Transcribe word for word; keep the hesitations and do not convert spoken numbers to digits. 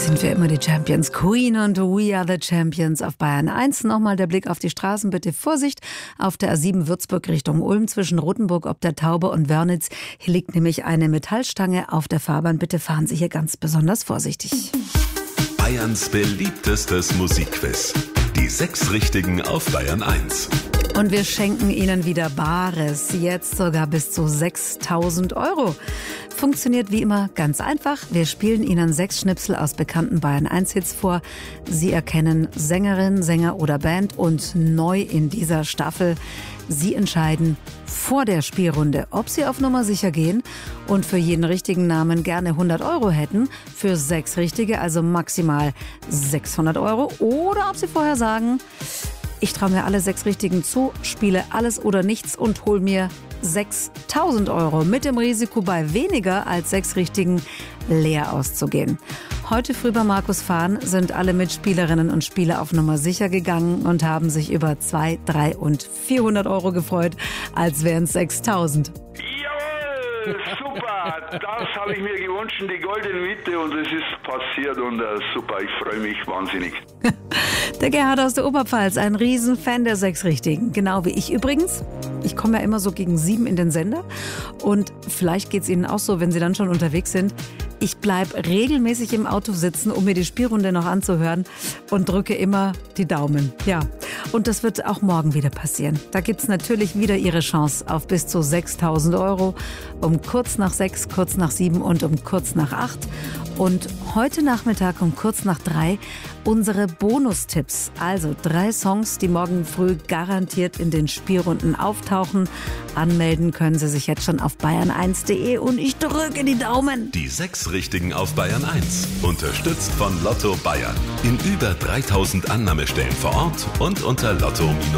Sind wir immer die Champions. Queen und We are the Champions auf Bayern eins. Nochmal der Blick auf die Straßen. Bitte Vorsicht auf der A sieben Würzburg Richtung Ulm zwischen Rothenburg ob der Taube und Wörnitz. Hier liegt nämlich eine Metallstange auf der Fahrbahn. Bitte fahren Sie hier ganz besonders vorsichtig. Bayerns beliebtestes Musikquiz. Die sechs Richtigen auf Bayern eins. Und wir schenken Ihnen wieder Bares. Jetzt sogar bis zu sechstausend Euro. Funktioniert wie immer ganz einfach. Wir spielen Ihnen sechs Schnipsel aus bekannten Bayern eins Hits vor. Sie erkennen Sängerin, Sänger oder Band. Und neu in dieser Staffel: Sie entscheiden vor der Spielrunde, ob Sie auf Nummer sicher gehen und für jeden richtigen Namen gerne hundert Euro hätten. Für sechs Richtige also maximal sechshundert Euro. Oder ob Sie vorher sagen: Ich traue mir alle sechs Richtigen zu, spiele alles oder nichts und hol mir sechstausend Euro. Mit dem Risiko, bei weniger als sechs Richtigen leer auszugehen. Heute früh bei Markus Fahn sind alle Mitspielerinnen und Spieler auf Nummer sicher gegangen und haben sich über zwei, drei und vierhundert Euro gefreut, als wären es sechstausend. Jawohl, super, das habe ich mir gewünscht, die goldene Mitte, und es ist passiert und uh, super, ich freue mich wahnsinnig. Der Gerhard aus der Oberpfalz, ein Riesenfan der sechs Richtigen, genau wie ich übrigens. Ich komme ja immer so gegen sieben in den Sender und vielleicht geht es Ihnen auch so, wenn Sie dann schon unterwegs sind. Ich bleibe regelmäßig im Auto sitzen, um mir die Spielrunde noch anzuhören, und drücke immer die Daumen. Ja, und das wird auch morgen wieder passieren. Da gibt es natürlich wieder Ihre Chance auf bis zu sechstausend Euro um kurz nach sechs, kurz nach sieben und um kurz nach acht. Und heute Nachmittag um kurz nach drei unsere Bonustipps. Also drei Songs, die morgen früh garantiert in den Spielrunden auftauchen. Anmelden können Sie sich jetzt schon auf bayern eins punkt de und ich drücke die Daumen. Die sechs Richtigen auf Bayern eins. Unterstützt von Lotto Bayern. In über dreitausend Annahmestellen vor Ort und unter lotto